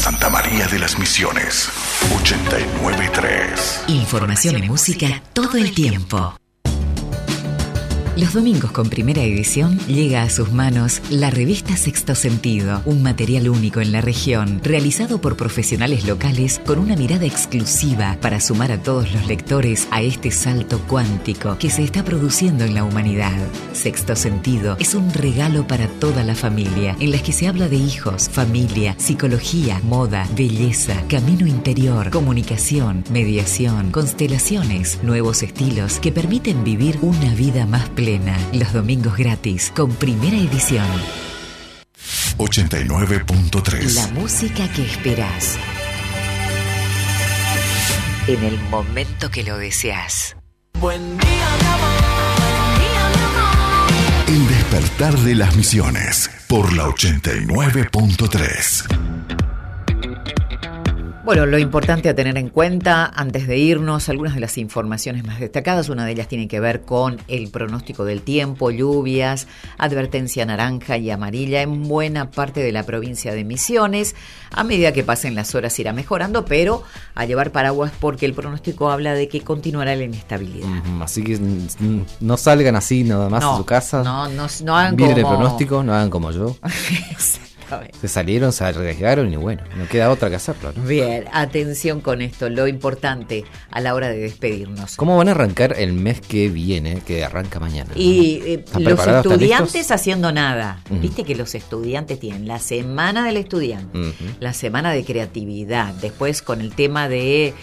Santa María de las Misiones, 89.3. Información y música todo el tiempo. Los domingos con Primera Edición llega a sus manos la revista Sexto Sentido, un material único en la región, realizado por profesionales locales con una mirada exclusiva para sumar a todos los lectores a este salto cuántico que se está produciendo en la humanidad. Sexto Sentido es un regalo para toda la familia, en las que se habla de hijos, familia, psicología, moda, belleza, camino interior, comunicación, mediación, constelaciones, nuevos estilos que permiten vivir una vida más plena. Los domingos gratis con Primera Edición. 89.3. La música que esperás en el momento que lo deseas. Buen día, mi amor. Buen día, mi amor. El despertar de las Misiones por la 89.3. Bueno, lo importante a tener en cuenta antes de irnos, algunas de las informaciones más destacadas. Una de ellas tiene que ver con el pronóstico del tiempo, lluvias, advertencia naranja y amarilla en buena parte de la provincia de Misiones. A medida que pasen las horas irá mejorando, pero a llevar paraguas porque el pronóstico habla de que continuará la inestabilidad. Así que no salgan así nada más a su casa. No hagan Miren como... el pronóstico, no hagan como yo. Se salieron, se arriesgaron y bueno, no queda otra que hacerlo, ¿no? Bien, atención con esto, lo importante a la hora de despedirnos. ¿Cómo van a arrancar el mes que viene, que arranca mañana? Y los estudiantes haciendo nada. Uh-huh. Viste que los estudiantes tienen la semana del estudiante, uh-huh, la semana de creatividad, después con el tema de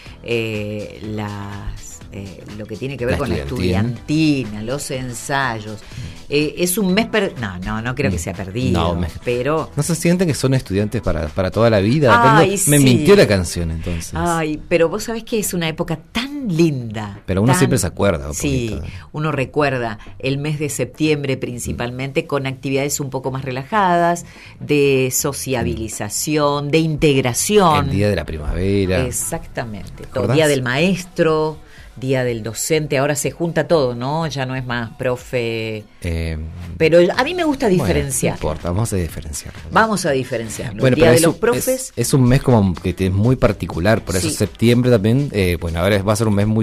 lo que tiene que ver con la estudiantina, los ensayos. Es un mes no creo que sea perdido, pero no se sienten que son estudiantes para toda la vida. Me mintió la canción entonces. Ay, pero vos sabés que es una época tan linda. Pero uno siempre se acuerda. Sí, uno recuerda el mes de septiembre principalmente con actividades un poco más relajadas, de sociabilización, de integración. El día de la primavera. Exactamente. Todo día del maestro. Día del docente, ahora se junta todo, ¿no? Ya no es más profe. Pero a mí me gusta diferenciar. No importa, vamos a diferenciarlo. Vamos a diferenciarlo. Bueno, el día de los profes. Es un mes como que es muy particular, por eso septiembre también. Ahora va a ser un mes muy